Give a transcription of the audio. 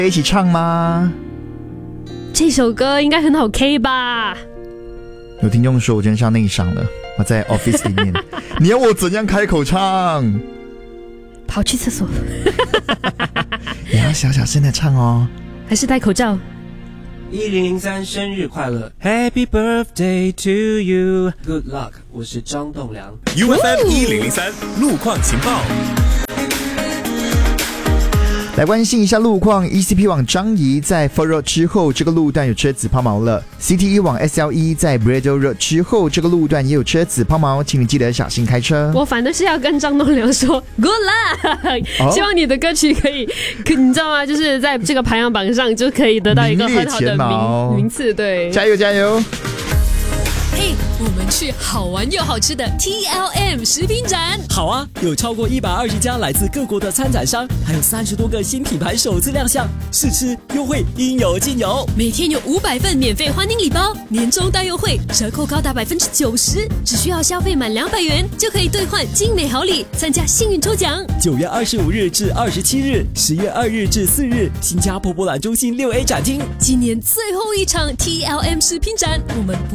一起唱吗？ 这首歌应该很好 K 吧？ 有听众说我真的像内伤了，我在 office 里面，你要我怎样开口唱？ 跑去厕所。 也要小小声的唱哦， 还是戴口罩。 1003生日快乐 ，Happy birthday to you，Good luck， 我是张栋梁。 UFM 1003路况情报。 来关心一下路况 ，ECP 往张仪在 Fort Road 之后，这个路段有车子抛锚了。CTE 往 SLE 在 Braddell Road 之后，这个路段也有车子抛锚，请你记得小心开车。 我反正是要跟张栋梁说 Good luck，希望你的歌曲可以，你知道吗？就是在这个排行榜上就可以得到一个很好的名次，对， 加油加油！ 嘿，我们去好玩又好吃的 TLM 食品展。 好啊，有超过120家来自各国的参展商，还有30多个新品牌首次亮相，试吃优惠应有尽有。 每天有500份免费欢迎礼包，年终大优惠，折扣高达90%，只需要消费满200元就可以兑换精美好礼，参加幸运抽奖。 9月25日至27日，10月2日至4日，新加坡博览中心6A 展厅， 今年最后一场 TLM 食品展，我们